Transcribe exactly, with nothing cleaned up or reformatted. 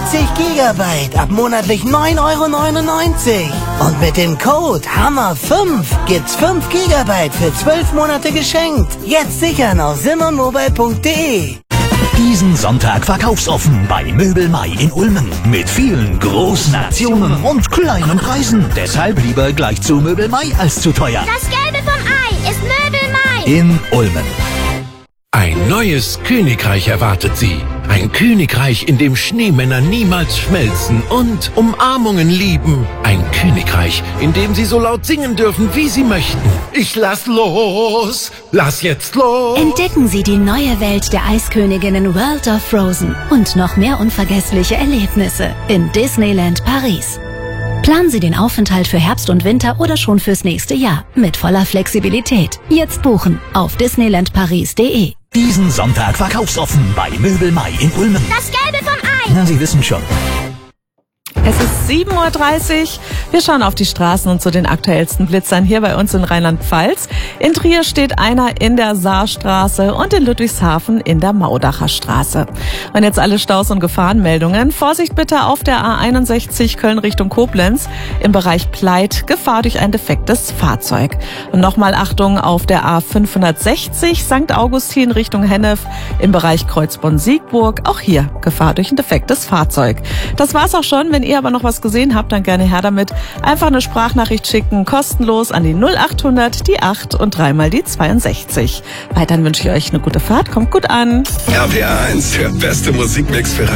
siebzig Gigabyte ab monatlich neun Euro neunundneunzig. Und mit dem Code Hammer fünf gibt's fünf Gigabyte für zwölf Monate geschenkt. Jetzt sichern auf simmermobile punkt de. Diesen Sonntag verkaufsoffen bei Möbel Mai in Ulmen. Mit vielen großen Aktionen und kleinen Preisen. Deshalb lieber gleich zu Möbel Mai als zu teuer. Das Gelbe vom Ei ist Möbel Mai. In Ulmen. Ein neues Königreich erwartet Sie. Ein Königreich, in dem Schneemänner niemals schmelzen und Umarmungen lieben. Ein Königreich, in dem Sie so laut singen dürfen, wie Sie möchten. Ich lass los, lass jetzt los. Entdecken Sie die neue Welt der Eisköniginnen World of Frozen und noch mehr unvergessliche Erlebnisse in Disneyland Paris. Planen Sie den Aufenthalt für Herbst und Winter oder schon fürs nächste Jahr mit voller Flexibilität. Jetzt buchen auf disneyland paris punkt de. Diesen Sonntag verkaufsoffen bei Möbel Mai in Ulmen. Das Gelbe vom Ei. Na, Sie wissen schon. Es ist sieben Uhr dreißig. Wir schauen auf die Straßen und zu den aktuellsten Blitzern hier bei uns in Rheinland-Pfalz. In Trier steht einer in der Saarstraße und in Ludwigshafen in der Maudacher Straße. Und jetzt alle Staus und Gefahrenmeldungen. Vorsicht bitte auf der A einundsechzig Köln Richtung Koblenz im Bereich Pleit. Gefahr durch ein defektes Fahrzeug. Und nochmal Achtung auf der A fünfhundertsechzig Sankt Augustin Richtung Hennef im Bereich Kreuzbonn-Siegburg. Auch hier Gefahr durch ein defektes Fahrzeug. Das war's auch schon. Wenn ihr aber noch was gesehen habt, dann gerne her damit. Einfach eine Sprachnachricht schicken, kostenlos an die null achthundert, die acht und dreimal die zweiundsechzig. Weiterhin wünsche ich euch eine gute Fahrt, kommt gut an. R P R eins, der beste Musikmix für